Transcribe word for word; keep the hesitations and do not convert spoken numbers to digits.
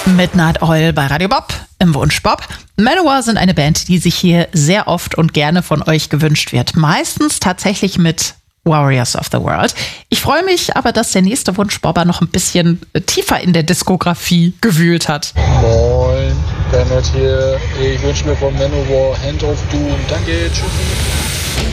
Midnight Oil bei Radio Bob im Wunsch Bob. Manowar sind eine Band, die sich hier sehr oft und gerne von euch gewünscht wird. Meistens tatsächlich mit Warriors of the World. Ich freue mich aber, dass der nächste Wunsch Bobber noch ein bisschen tiefer in der Diskografie gewühlt hat. Moin, Bernhard hier. Ich wünsche mir von Manowar Hand of Doom. Danke, tschüssi.